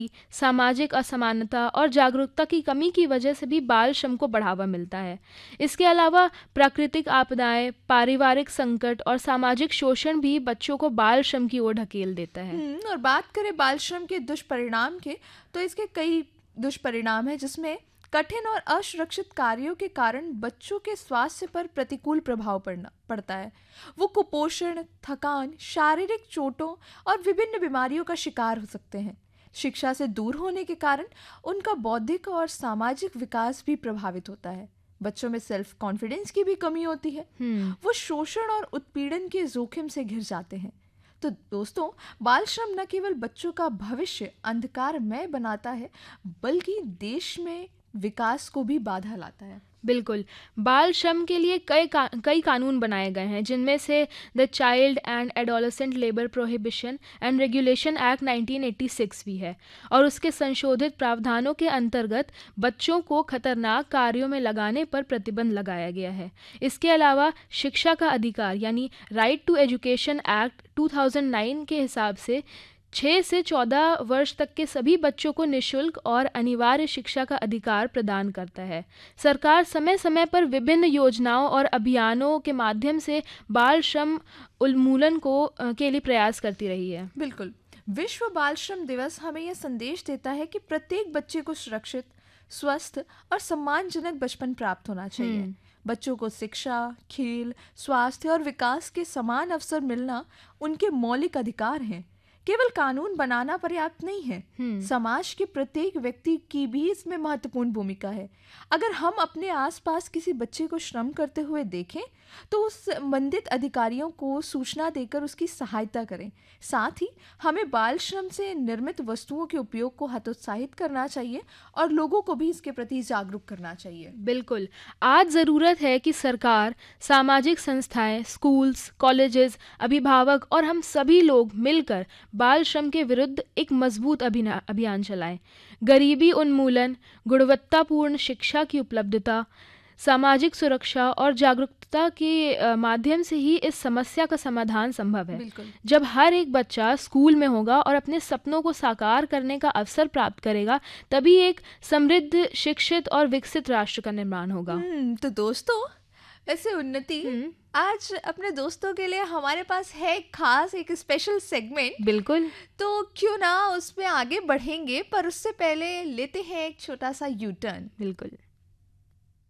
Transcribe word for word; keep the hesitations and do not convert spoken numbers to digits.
सामाजिक असमानता और जागरूकता की कमी की वजह से भी बाल श्रम को बढ़ावा मिलता है। इसके अलावा प्राकृतिक आपदाएं, पारिवारिक संकट और सामाजिक शोषण भी बच्चों को बाल श्रम की ओर ढकेल देता है। हम्म, और बात करें बाल श्रम के दुष्परिणाम के, तो इसके कई दुष्परिणाम हैं, जिसमें कठिन और असुरक्षित कार्यों के कारण बच्चों के स्वास्थ्य पर प्रतिकूल प्रभाव पड़ना पड़ता है। वो कुपोषण, थकान, शारीरिक चोटों और विभिन्न बीमारियों का शिकार हो सकते हैं। शिक्षा से दूर होने के कारण उनका बौद्धिक और सामाजिक विकास भी प्रभावित होता है। बच्चों में सेल्फ कॉन्फिडेंस की भी कमी होती है। हम्म वो शोषण और उत्पीड़न के जोखिम से घिर जाते हैं। तो दोस्तों, बाल श्रम न केवल बच्चों का भविष्य अंधकारमय बनाता है, बल्कि देश में विकास को भी बाधा लाता है। बिल्कुल। बाल श्रम के लिए कई का, कई कानून बनाए गए हैं, जिनमें से the child and adolescent labour prohibition and regulation act nineteen eighty six भी है, और उसके संशोधित प्रावधानों के अंतर्गत बच्चों को खतरनाक कार्यों में लगाने पर प्रतिबंध लगाया गया है। इसके अलावा शिक्षा का अधिकार यानी right to education act two thousand nine के हिसाब से छः से चौदह वर्ष तक के सभी बच्चों को निःशुल्क और अनिवार्य शिक्षा का अधिकार प्रदान करता है। सरकार समय समय पर विभिन्न योजनाओं और अभियानों के माध्यम से बाल श्रम उन्मूलन को अ, के लिए प्रयास करती रही है। बिल्कुल। विश्व बाल श्रम दिवस हमें यह संदेश देता है कि प्रत्येक बच्चे को सुरक्षित, स्वस्थ और सम्मानजनक बचपन प्राप्त होना चाहिए। हम्म बच्चों को शिक्षा, खेल, स्वास्थ्य और विकास के समान अवसर मिलना उनके मौलिक अधिकार हैं। केवल कानून बनाना पर्याप्त नहीं है, हम्म समाज के प्रत्येक व्यक्ति की भी इसमें महत्वपूर्ण भूमिका है। अगर हम अपने आसपास किसी बच्चे को श्रम करते हुए देखें, तो उस संबंधित अधिकारियों को सूचना देकर उसकी सहायता करें। साथ ही हमें बाल श्रम से निर्मित वस्तुओं के उपयोग को हतोत्साहित करना चाहिए और लोगों को भी इसके प्रति जागरूक करना चाहिए। बिल्कुल। आज ज़रूरत है कि सरकार, सामाजिक संस्थाएं, स्कूल्स, कॉलेजेस, अभिभावक और हम सभी लोग मिलकर बाल श्रम के विरुद्ध एक मजबूत अभिना- अभियान चलाएं। गरीबी उन्मूलन, गुणवत्तापूर्ण शिक्षा की उपलब्धता, सामाजिक सुरक्षा और जागरूकता के अ, माध्यम से ही इस समस्या का समाधान संभव है। बिल्कुल। जब हर एक बच्चा स्कूल में होगा और अपने सपनों को साकार करने का अवसर प्राप्त करेगा, तभी एक समृद्ध, शिक्षित और विकसित राष्ट्र का निर्माण होगा। हम्म, तो दोस्तों, ऐसे उन्नति, हम्म आज अपने दोस्तों के लिए हमारे पास है एक खास, एक स्पेशल सेगमेंट। बिल्कुल। तो क्यों ना उसमें आगे बढ़ेंगे, पर उससे पहले लेते हैं एक छोटा सा यू टर्न। बिल्कुल।